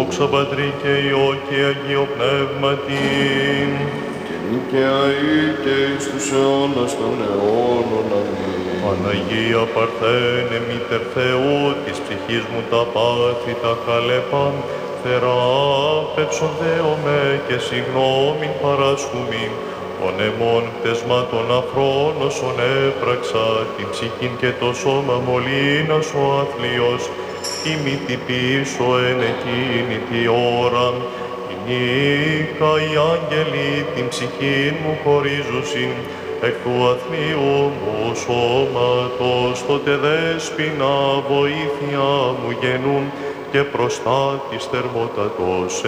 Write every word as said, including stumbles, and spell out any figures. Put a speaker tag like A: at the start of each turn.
A: Δόξα Πατρί και Υιό και Αγίο Πνεύματι.
B: Και νίκαια ή και εις τους αιώνας των αιώνων. Αμήν.
A: Παναγία Παρθένε, μήτερ Θεού, της ψυχής μου τα πάθη τα χαλέπα, θεράπευσον δέομαι και συγγνώμην παράσχουμην, των αιμών πτεσμάτων αφρών όσων έπραξα, την ψυχήν και το σώμα μολύνας ο αθλίος, ημίτη πίσω εν εκείνη τη ώρα, νίκα οι άγγελοι την ψυχήν μου χωρίζουσιν, εκ του αθλίου μου σώματος, τότε δέσποινα βοήθεια μου γεννούν και προστάτης θερμότατος